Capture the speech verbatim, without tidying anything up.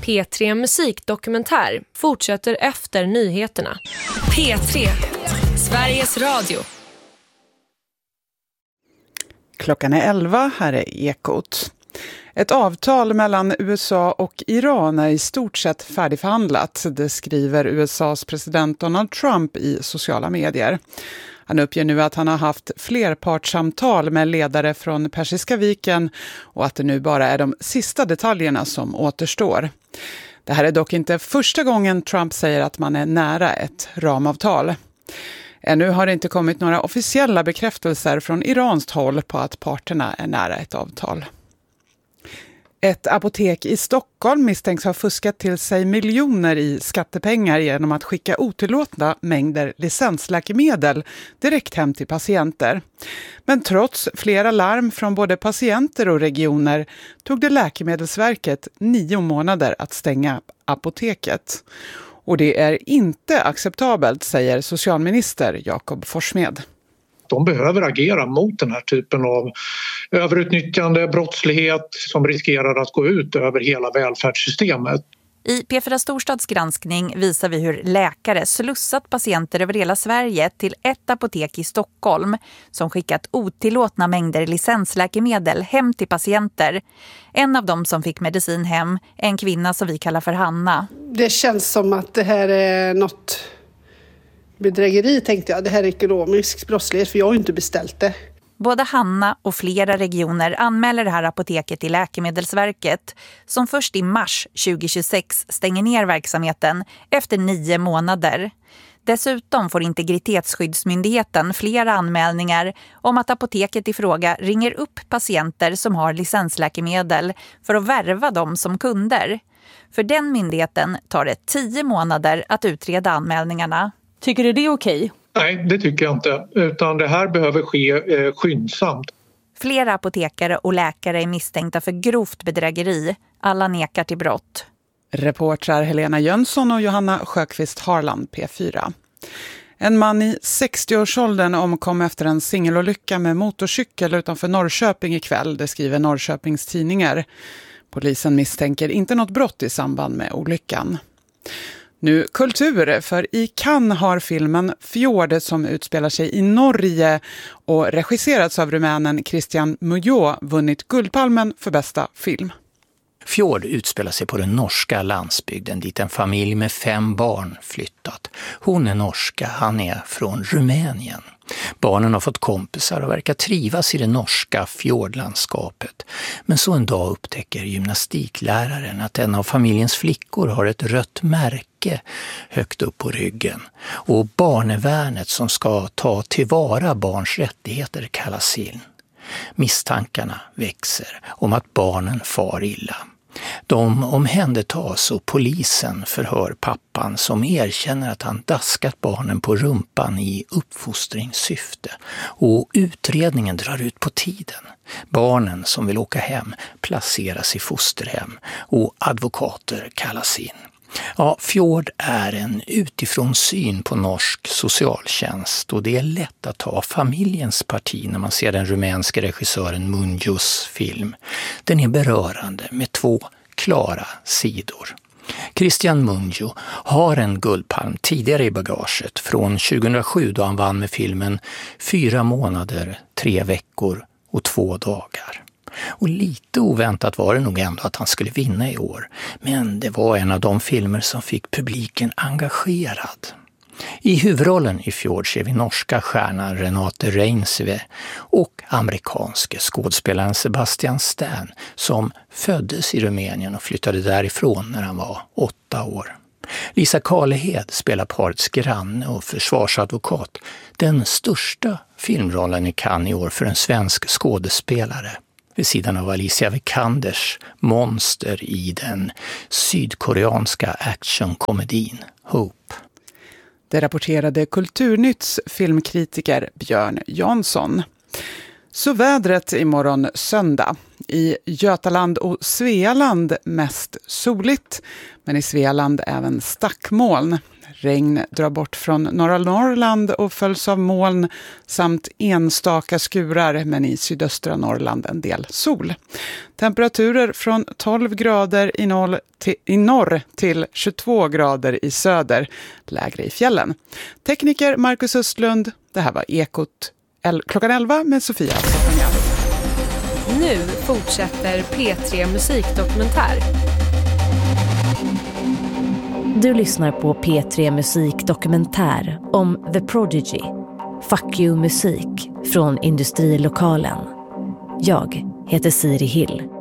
P tre Musikdokumentär fortsätter efter nyheterna. P tre, Sveriges Radio. Klockan är elva, här är Ekot. Ett avtal mellan U S A och Iran är i stort sett färdigförhandlat, det skriver U S A:s president Donald Trump i sociala medier. Han uppger nu att han har haft flerpartssamtal med ledare från Persiska viken och att det nu bara är de sista detaljerna som återstår. Det här är dock inte första gången Trump säger att man är nära ett ramavtal. Ännu har det inte kommit några officiella bekräftelser från iranskt håll på att parterna är nära ett avtal. Ett apotek i Stockholm misstänks ha fuskat till sig miljoner i skattepengar genom att skicka otillåtna mängder licensläkemedel direkt hem till patienter. Men trots flera larm från både patienter och regioner tog det Läkemedelsverket nio månader att stänga apoteket. Och det är inte acceptabelt, säger socialminister Jakob Forssmed. De behöver agera mot den här typen av överutnyttjande, brottslighet som riskerar att gå ut över hela välfärdssystemet. I P fyra Storstads granskning visar vi hur läkare slussat patienter över hela Sverige till ett apotek i Stockholm som skickat otillåtna mängder licensläkemedel hem till patienter. En av dem som fick medicin hem är en kvinna som vi kallar för Hanna. Det känns som att det här är något bedrägeri, tänkte jag. Det här är ekonomisk brottslighet, för jag har ju inte beställt det. Både Hanna och flera regioner anmäler det här apoteket till Läkemedelsverket som först i mars tjugohundratjugosex stänger ner verksamheten efter nio månader. Dessutom får Integritetsskyddsmyndigheten flera anmälningar om att apoteket i fråga ringer upp patienter som har licensläkemedel för att värva dem som kunder. För den myndigheten tar det tio månader att utreda anmälningarna. Tycker du det är okej? Nej, det tycker jag inte. Utan det här behöver ske eh, skyndsamt. Flera apotekare och läkare är misstänkta för grovt bedrägeri. Alla nekar till brott. Reportrar Helena Jönsson och Johanna Sjöqvist Harland, P fyra. En man i sextio-årsåldern omkom efter en singelolycka med motorcykel utanför Norrköping ikväll, det skriver Norrköpings tidningar. Polisen misstänker inte något brott i samband med olyckan. Nu kultur, för i Cannes har filmen Fjord som utspelar sig i Norge och regisserats av rumänen Christian Mujo vunnit Guldpalmen för bästa film. Fjord utspelar sig på den norska landsbygden dit en familj med fem barn flyttat. Hon är norska, han är från Rumänien. Barnen har fått kompisar och verkar trivas i det norska fjordlandskapet. Men så en dag upptäcker gymnastikläraren att en av familjens flickor har ett rött märke högt upp på ryggen. Och barnevärnet som ska ta tillvara barns rättigheter kallas in. Misstankarna växer om att barnen far illa. De omhändertas och polisen förhör pappan som erkänner att han daskat barnen på rumpan i uppfostringssyfte. Och utredningen drar ut på tiden. Barnen som vill åka hem placeras i fosterhem och advokater kallas in. Ja, Fjord är en utifrån syn på norsk socialtjänst och det är lätt att ta familjens parti när man ser den rumänska regissören Munjos film. Den är berörande med två klara sidor. Christian Munjo har en guldpalm tidigare i bagaget från tjugohundrasju då han vann med filmen Fyra månader, tre veckor och två dagar. Och lite oväntat var det nog ändå att han skulle vinna i år. Men det var en av de filmer som fick publiken engagerad. I huvudrollen i Fjord ser vi norska stjärnan Renate Reinsve och amerikanske skådespelaren Sebastian Stan som föddes i Rumänien och flyttade därifrån när han var åtta år. Lisa Karlehed spelar parets granne och försvarsadvokat. Den största filmrollen i Cannes i år för en svensk skådespelare. Vid sidan av Alicia Vikanders monster i den sydkoreanska actionkomedin Hope. Det rapporterade Kulturnytts filmkritiker Björn Jansson. Så vädret imorgon söndag. I Götaland och Svealand mest soligt, men i Svealand även stackmoln. Regn drar bort från norra Norrland och följs av moln samt enstaka skurar, men i sydöstra Norrland en del sol. Temperaturer från tolv grader i, noll till, i norr till tjugotvå grader i söder, lägre i fjällen. Tekniker Marcus Östlund, det här var Ekot el- klockan elva med Sofia Sofania. Nu fortsätter P tre Musikdokumentär. Du lyssnar på P tre Musikdokumentär om The Prodigy, Fuck You Musik från Industrilokalen. Jag heter Siri Hill.